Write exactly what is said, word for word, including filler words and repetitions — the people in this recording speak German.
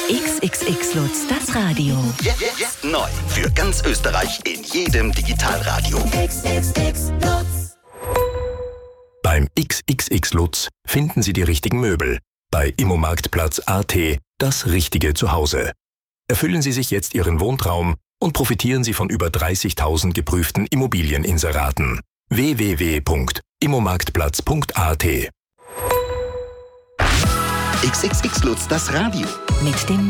X X X Lutz, das Radio. Jetzt, jetzt, jetzt neu. Für ganz Österreich in jedem Digitalradio. X X X Lutz. Beim X X X Lutz finden Sie die richtigen Möbel. Bei Immomarktplatz punkt at das richtige Zuhause. Erfüllen Sie sich jetzt Ihren Wohntraum und profitieren Sie von über dreißigtausend geprüften Immobilieninseraten. w w w punkt immomarktplatz punkt at X X X Lutz, das Radio. Mit dem